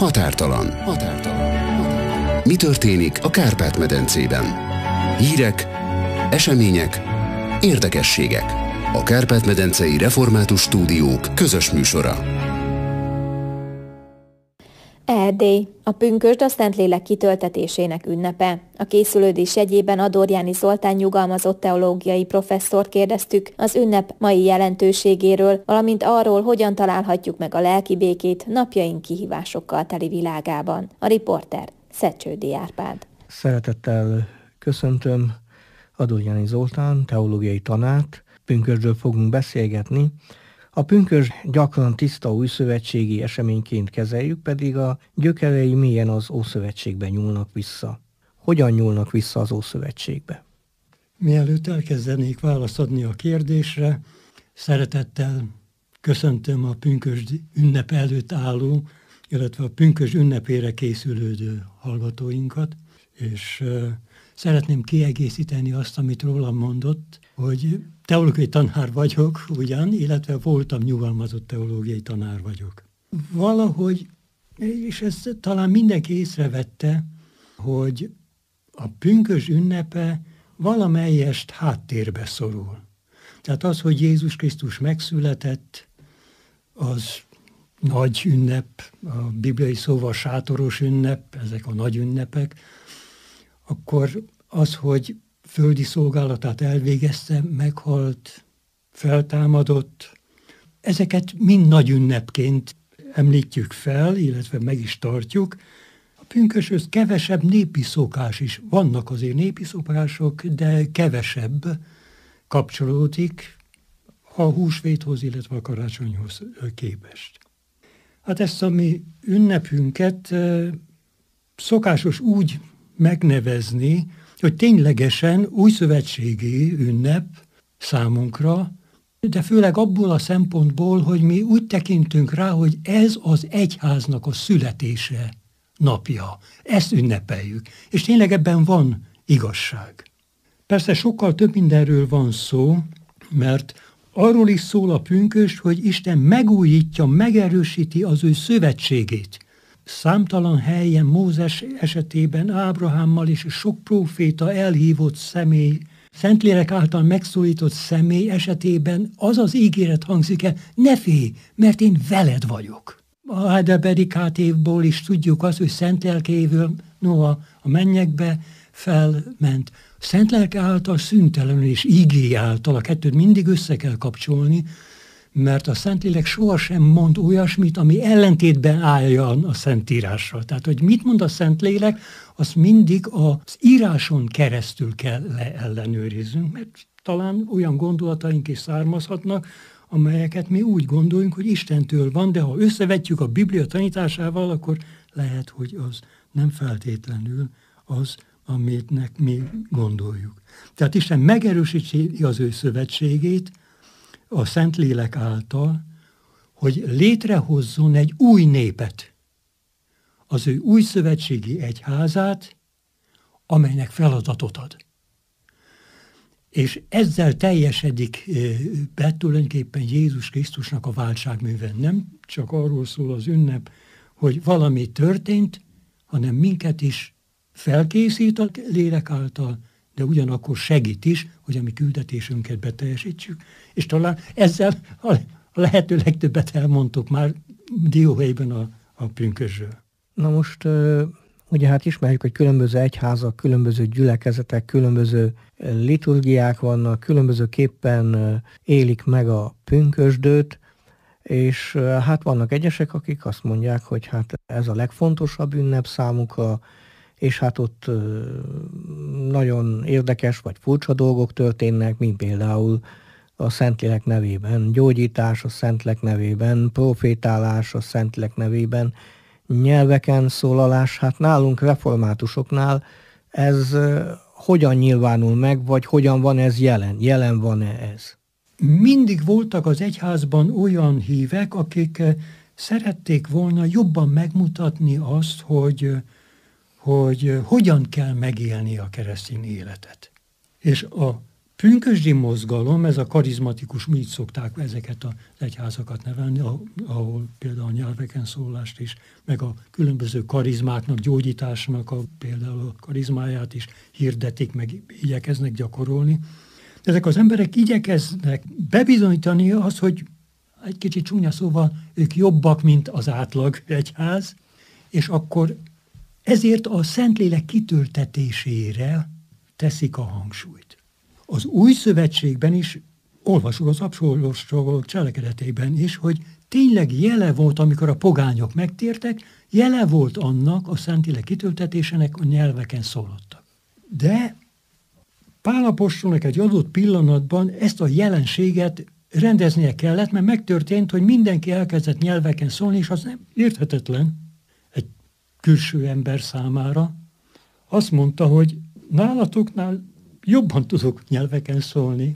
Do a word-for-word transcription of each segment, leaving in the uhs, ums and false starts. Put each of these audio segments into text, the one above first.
Határtalan. Határtalan. Mi történik a Kárpát-medencében? Hírek, események, érdekességek. A Kárpát-medencei Református Stúdiók közös műsora. Erdély, a pünkösd a Szentlélek kitöltetésének ünnepe. A készülődés jegyében Adorjáni Zoltán nyugalmazott teológiai professzort kérdeztük az ünnep mai jelentőségéről, valamint arról, hogyan találhatjuk meg a lelki békét napjaink kihívásokkal teli világában. A riporter Szecsődi Árpád. Szeretettel köszöntöm Adorjáni Zoltán, teológiai tanárt. Pünkösdről fogunk beszélgetni. A pünkösd gyakran tiszta újszövetségi eseményként kezeljük, pedig a gyökerei mélyen az Ószövetségbe nyúlnak vissza. Hogyan nyúlnak vissza az Ószövetségbe? Mielőtt elkezdenék választ adni a kérdésre, szeretettel köszöntöm a pünkösd ünnep előtt álló, illetve a pünkösd ünnepére készülődő hallgatóinkat, és uh, szeretném kiegészíteni azt, amit rólam mondott, hogy teológiai tanár vagyok ugyan, illetve voltam nyugalmazott teológiai tanár vagyok. Valahogy, és ezt talán mindenki észrevette, hogy a pünkösd ünnepe valamelyest háttérbe szorul. Tehát az, hogy Jézus Krisztus megszületett, az nagy ünnep, a bibliai szóval sátoros ünnep, ezek a nagy ünnepek, akkor az, hogy földi szolgálatát elvégezte, meghalt, feltámadott. Ezeket mind nagy ünnepként említjük fel, illetve meg is tartjuk. A pünköshöz kevesebb népi szokás is. Vannak azért népi szokások, de kevesebb kapcsolódik a húsvéthoz, illetve a karácsonyhoz képest. Hát ezt a mi ünnepünket szokásos úgy megnevezni, hogy ténylegesen újszövetségi ünnep számunkra, de főleg abból a szempontból, hogy mi úgy tekintünk rá, hogy ez az egyháznak a születése napja. Ezt ünnepeljük. És tényleg ebben van igazság. Persze sokkal több mindenről van szó, mert arról is szól a pünkösd, hogy Isten megújítja, megerősíti az ő szövetségét. Számtalan helyen Mózes esetében Ábrahámmal és sok próféta elhívott személy, Szentlélek által megszólított személy esetében az az ígéret hangzik el, ne félj, mert én veled vagyok. A Heidelbergi Kátévból is tudjuk azt, hogy Szent Lelkével Noa a mennyekbe felment. Szent Lelke által szüntelenül és ígé által, a kettőt mindig össze kell kapcsolni, mert a Szentlélek sohasem mond olyasmit, ami ellentétben álljon a Szentírással. Tehát, hogy mit mond a Szentlélek, azt mindig az íráson keresztül kell leellenőriznünk, mert talán olyan gondolataink is származhatnak, amelyeket mi úgy gondoljunk, hogy Istentől van, de ha összevetjük a Biblia tanításával, akkor lehet, hogy az nem feltétlenül az, amitnek mi gondoljuk. Tehát Isten megerősíti az ő szövetségét, a Szentlélek által, hogy létrehozzon egy új népet, az ő új szövetségi egyházát, amelynek feladatot ad. És ezzel teljesedik be tulajdonképpen Jézus Krisztusnak a váltságműve. Nem csak arról szól az ünnep, hogy valami történt, hanem minket is felkészít a lélek által, de ugyanakkor segít is, hogy a mi küldetésünket beteljesítsük, és talán ezzel a lehető legtöbbet elmondtuk már dióhéjban a, a pünkösdről. Na most ugye hát ismerjük, hogy különböző egyházak, különböző gyülekezetek, különböző liturgiák vannak, különbözőképpen élik meg a pünkösdöt, és hát vannak egyesek, akik azt mondják, hogy hát ez a legfontosabb ünnep számukra, és hát ott nagyon érdekes vagy furcsa dolgok történnek, mint például a Szentlélek nevében gyógyítás, a Szentlélek nevében profétálás, a Szentlélek nevében nyelveken szólalás. Hát nálunk reformátusoknál ez hogyan nyilvánul meg, vagy hogyan van ez jelen? Jelen van-e ez? Mindig voltak az egyházban olyan hívek, akik szerették volna jobban megmutatni azt, hogy hogy hogyan kell megélni a keresztény életet. És a pünkösdi mozgalom, ez a karizmatikus, így szokták ezeket az egyházakat nevelni, ahol például a nyelveken szólást is, meg a különböző karizmáknak, gyógyításnak a, például a karizmáját is hirdetik, meg igyekeznek gyakorolni. Ezek az emberek igyekeznek bebizonyítani azt, hogy egy kicsit csúnya szóval ők jobbak, mint az átlag egyház, és akkor ezért a Szentlélek kitöltetésére teszik a hangsúlyt. Az Új Szövetségben is, olvasol az apostolok cselekedetében is, hogy tényleg jele volt, amikor a pogányok megtértek, jele volt annak a Szentlélek kitöltetésének, a nyelveken szólottak. De Pál apostolnak egy adott pillanatban ezt a jelenséget rendeznie kellett, mert megtörtént, hogy mindenki elkezdett nyelveken szólni, és az nem érthetetlen egy külső ember számára. Azt mondta, hogy nálatoknál jobban tudok nyelveken szólni,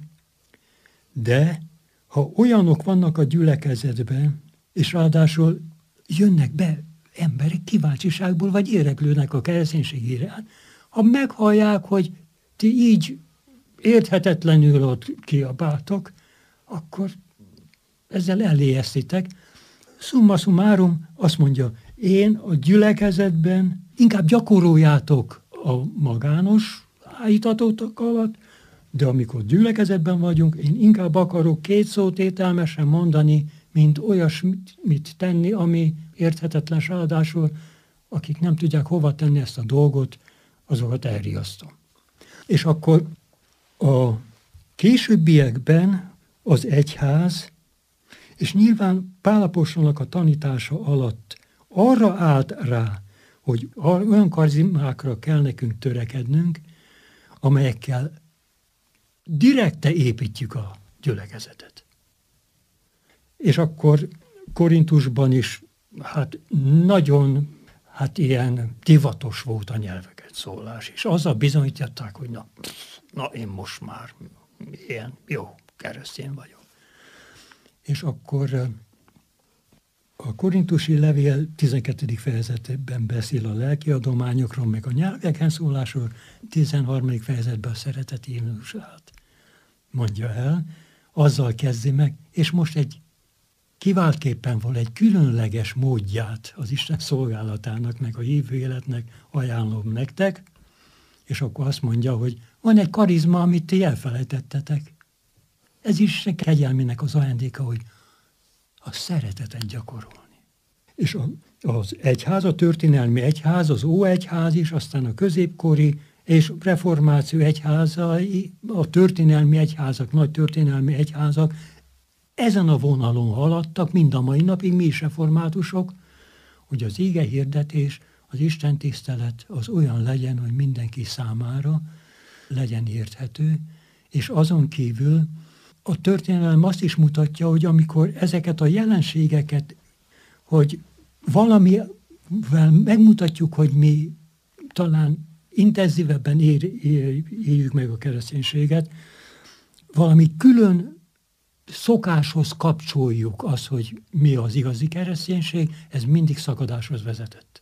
de ha olyanok vannak a gyülekezetben, és ráadásul jönnek be emberek kíváncsiságból, vagy éreklődnek a kereszténységére, ha meghallják, hogy ti így érthetetlenül ott kiabáltok, akkor ezzel eléjesztitek. Summa summarum azt mondja, én a gyülekezetben inkább gyakoroljátok a magános állítatótok alatt, de amikor gyülekezetben vagyunk, én inkább akarok két szót értelmesen mondani, mint olyasmit tenni, ami érthetetlen, ráadásul akik nem tudják hova tenni ezt a dolgot, azokat elriasztom. És akkor a későbbiekben az egyház, és nyilván Pál apostolnak a tanítása alatt arra állt rá, hogy olyan karizmákra kell nekünk törekednünk, amelyekkel direkte építjük a gyülekezetet. És akkor Korintusban is hát nagyon hát ilyen divatos volt a nyelveket szólás, és azzal bizonyították, hogy na, na én most már ilyen jó keresztény vagyok. És akkor a korintusi levél tizenkettedik fejezetben beszél a lelki adományokról, meg a nyelveken szólásról, tizenharmadik fejezetben a szeretet himnusát mondja el, azzal kezdi meg, és most egy kiváltképpen van egy különleges módját az Isten szolgálatának, meg a hívő életnek ajánlom nektek, és akkor azt mondja, hogy van egy karizma, amit ti elfelejtettetek. Ez is kegyelmének az ajándéka, hogy a szeretetet gyakorolni. És a, az egyház, a történelmi egyház, az óegyház is, aztán a középkori és reformáció egyházai, a történelmi egyházak, nagy történelmi egyházak ezen a vonalon haladtak, mind a mai napig, mi is reformátusok, hogy az ige hirdetés, az Isten tisztelet az olyan legyen, hogy mindenki számára legyen érthető, és azon kívül a történelem azt is mutatja, hogy amikor ezeket a jelenségeket, hogy valamivel megmutatjuk, hogy mi talán intenzívebben ér, ér, éljük meg a kereszténységet, valami külön szokáshoz kapcsoljuk az, hogy mi az igazi kereszténység, ez mindig szakadáshoz vezetett.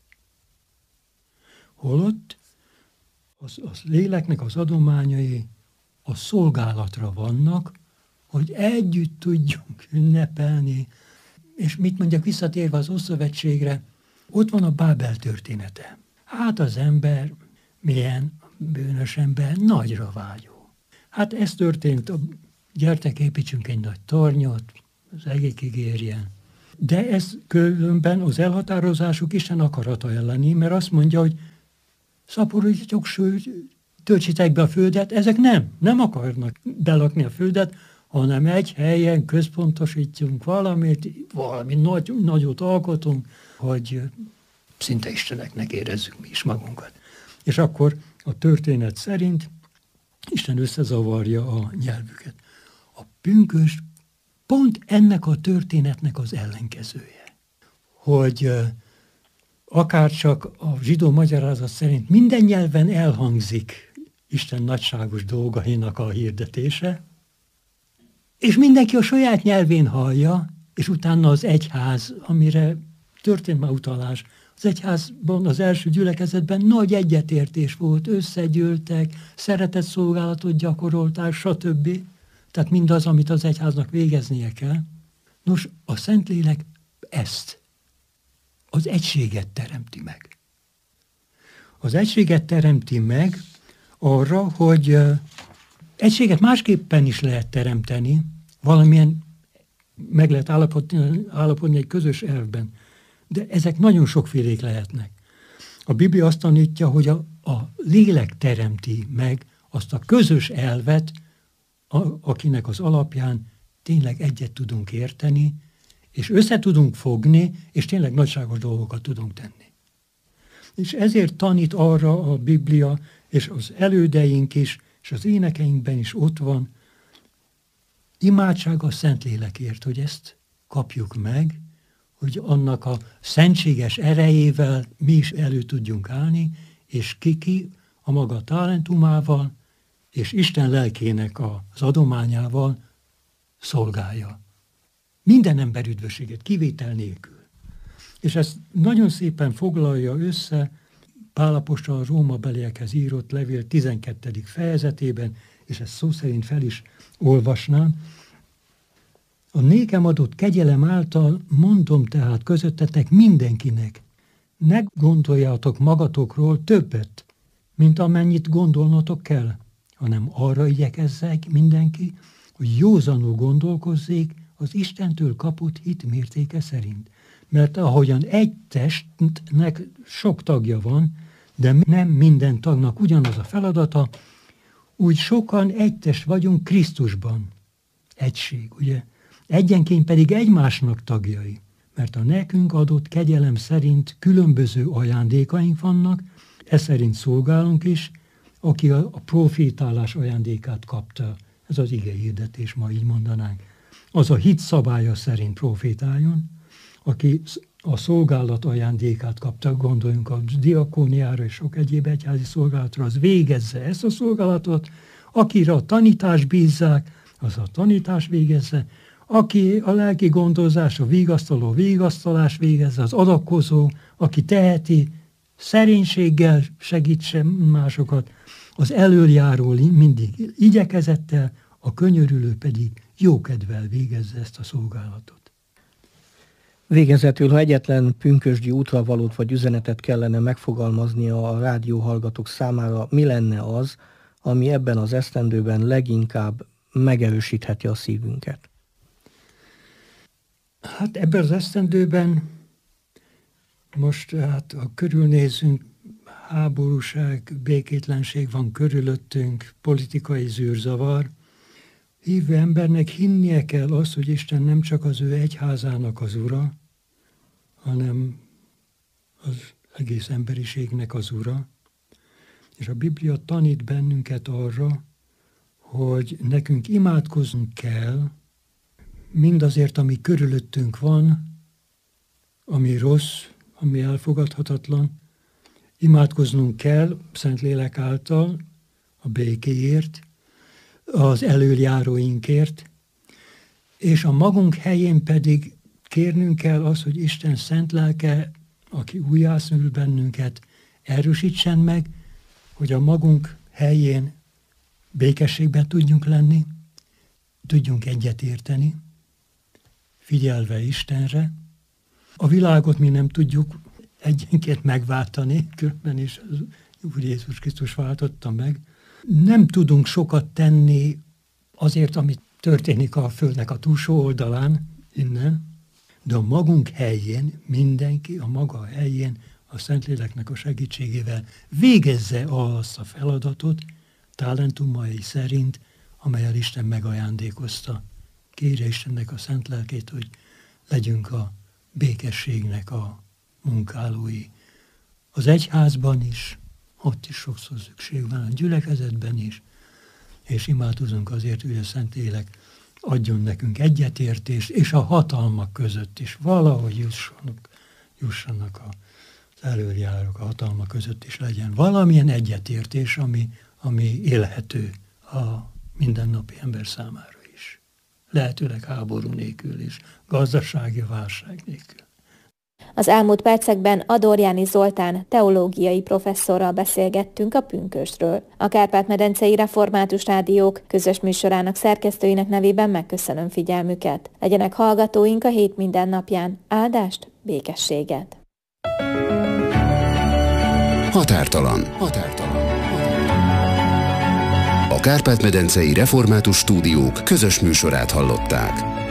Holott az, az léleknek az adományai a szolgálatra vannak, hogy együtt tudjunk ünnepelni. És mit mondjak, visszatérve az Ószövetségre, ott van a Bábel története. Hát az ember, milyen bűnös ember, nagyra vágyó. Hát ez történt, gyertek, építsünk egy nagy tornyot, az egékig érjen. De ez különben az elhatározásuk Isten akarata elleni, mert azt mondja, hogy szaporodjatok, sőt, töltsétek be a földet, ezek nem, nem akarnak belakni a földet, hanem egy helyen központosítjunk valamit, valami nagy, nagyot alkotunk, hogy szinte isteneknek érezzük mi is magunkat. És akkor a történet szerint Isten összezavarja a nyelvüket. A pünkösd pont ennek a történetnek az ellenkezője. Hogy akárcsak a zsidó magyarázat szerint minden nyelven elhangzik Isten nagyságos dolgainak a hirdetése, és mindenki a saját nyelvén hallja, és utána az egyház, amire történt már utalás. Az egyházban, az első gyülekezetben nagy egyetértés volt, összegyűltek, szeretetszolgálatot gyakorolták, stb. Tehát mindaz, amit az egyháznak végeznie kell. Nos, a Szentlélek ezt, az egységet teremti meg. Az egységet teremti meg arra, hogy egységet másképpen is lehet teremteni, valamilyen meg lehet állapodni, állapodni egy közös elvben. De ezek nagyon sokfélék lehetnek. A Biblia azt tanítja, hogy a, a lélek teremti meg azt a közös elvet, a, akinek az alapján tényleg egyet tudunk érteni, és össze tudunk fogni, és tényleg nagyságos dolgokat tudunk tenni. És ezért tanít arra a Biblia, és az elődeink is, és az énekeinkben is ott van, imádság a Szentlélekért, hogy ezt kapjuk meg, hogy annak a szentséges erejével mi is elő tudjunk állni, és kiki a maga talentumával, és Isten lelkének az adományával szolgálja. Minden ember üdvösségét, kivétel nélkül. És ezt nagyon szépen foglalja össze Pál apostol a Rómabeliekhez írott levél tizenkettedik fejezetében, és ezt szó szerint fel is olvasnám. A nékem adott kegyelem által mondom tehát közöttetek mindenkinek, ne gondoljátok magatokról többet, mint amennyit gondolnotok kell, hanem arra igyekezzek mindenki, hogy józanul gondolkozzék az Istentől kapott hit mértéke szerint. Mert ahogyan egy testnek sok tagja van, de nem minden tagnak ugyanaz a feladata, úgy sokan egy test vagyunk Krisztusban. Egység, ugye? Egyenként pedig egymásnak tagjai, mert a nekünk adott kegyelem szerint különböző ajándékaink vannak, ez szerint szolgálunk is, aki a, a profétálás ajándékát kapta, ez az ige hirdetés, ma így mondanánk, az a hit szabálya szerint profétáljon, aki a szolgálat ajándékát kapta, gondoljunk a diakóniára és sok egyéb egyházi szolgálatra, az végezze ezt a szolgálatot, akire a tanítás bízzák, az a tanítás végezze, aki a lelki gondozás, a vigasztaló vigasztalás végezze, az adakozó, aki teheti, szerénységgel segítse másokat, az elöljáró mindig igyekezettel, a könyörülő pedig jókedvel végezze ezt a szolgálatot. Végezetül, ha egyetlen pünkösdi útravalót vagy üzenetet kellene megfogalmaznia a rádióhallgatók számára, mi lenne az, ami ebben az esztendőben leginkább megerősítheti a szívünket? Hát ebben az esztendőben most hát, ha körülnézünk, háborúság, békétlenség van körülöttünk, politikai zűrzavar. Hívő embernek hinnie kell az, hogy Isten nem csak az ő egyházának az ura, hanem az egész emberiségnek az ura. És a Biblia tanít bennünket arra, hogy nekünk imádkoznunk kell, mindazért, ami körülöttünk van, ami rossz, ami elfogadhatatlan, imádkoznunk kell Szentlélek által a békéért, az elöljáróinkért, és a magunk helyén pedig kérnünk kell az, hogy Isten szent lelke, aki újjászül bennünket, erősítsen meg, hogy a magunk helyén békességben tudjunk lenni, tudjunk egyetérteni, figyelve Istenre. A világot mi nem tudjuk egyenként megváltani, különben is az Úr Jézus Krisztus váltotta meg. Nem tudunk sokat tenni azért, amit történik a Földnek a túlsó oldalán, innen, de a magunk helyén, mindenki a maga helyén, a Szentléleknek a segítségével végezze azt a feladatot, talentumai szerint, amelyel Isten megajándékozta. Kérje Istennek a szent lelkét, hogy legyünk a békességnek a munkálói. Az egyházban is, ott is sokszor szükség van, a gyülekezetben is, és imádkozunk azért, hogy a Szentlélek adjon nekünk egyetértést, és a hatalmak között is valahogy jussanak, jussanak az elöljárók, a hatalmak között is legyen valamilyen egyetértés, ami, ami élhető a mindennapi ember számára is. Lehetőleg háború nélkül is, gazdasági válság nélkül. Az elmúlt percekben Adorjáni Zoltán teológiai professzorral beszélgettünk a pünkösdről. A Kárpát-medencei Református Rádiók közös műsorának szerkesztőinek nevében megköszönöm figyelmüket. Legyenek hallgatóink a hét minden napján. Áldást, békességet! Határtalan. Határtalan. A Kárpát-medencei Református Stúdiók közös műsorát hallották.